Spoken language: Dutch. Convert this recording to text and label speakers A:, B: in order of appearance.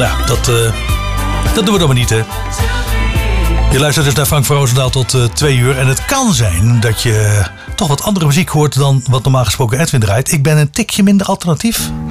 A: Nou, dat doen we dan maar niet, hè. Je luistert dus naar Frank van Roosendaal tot 2 uur. En het kan zijn dat je toch wat andere muziek hoort dan wat normaal gesproken Edwin draait. Ik ben een tikje minder alternatief.